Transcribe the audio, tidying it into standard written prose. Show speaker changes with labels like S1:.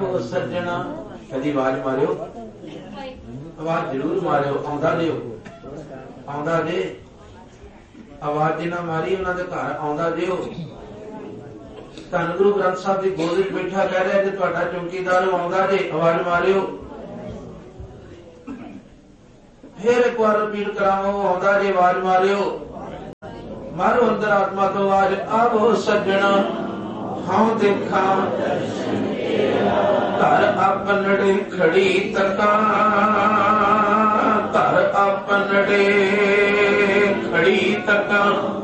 S1: आवो सज्जणा। कदी आवाज मारियो, आवाज जरूर मारियो, आउंदा जिओ, आउंदा जे। आवाज जिन्ना मारी उन्हां दे घर आउंदा जिओ। धन गुरु ग्रंथ साहब की गोद विच बैठा कह रहा जे तुहाडा चौकीदार आउंदा जे, आवाज मारियो। फिर एक बार रिपीट करावां, आउंदा जे, आवाज मारियो। मारो अंदर आत्मा तो आवाज, आवो सज्जणा हां देखा घर आपनड़े खड़ी तका, घर आपनड़े खड़ी तका।